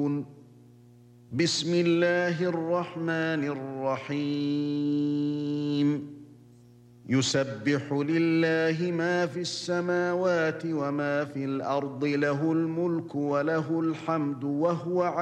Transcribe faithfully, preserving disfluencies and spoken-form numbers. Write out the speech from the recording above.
بسم الله الرحمن الرحيم يسبح لله ما في السماوات وما في الأرض له الملك وله الحمد وهو